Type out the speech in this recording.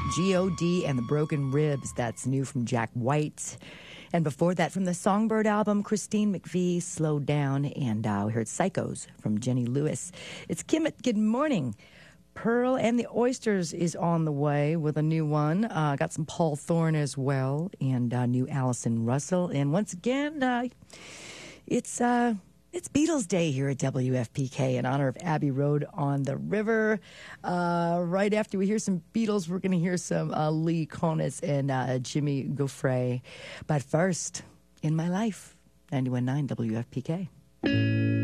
G.O.D. and the Broken Ribs. That's new from Jack White. And before that, from the Songbird album, Christine McVie, Slow Down. And we heard Psychos from Jenny Lewis. It's Kim at Good Morning. Pearl and the Oysters is on the way with a new one. Got some Paul Thorne as well, and new Allison Russell. And once again, it's Beatles Day here at WFPK in honor of Abbey Road on the River. Right after we hear some Beatles, we're going to hear some Lee Konitz and Jimmy Gaufrey. But first, In My Life, 91.9 WFPK.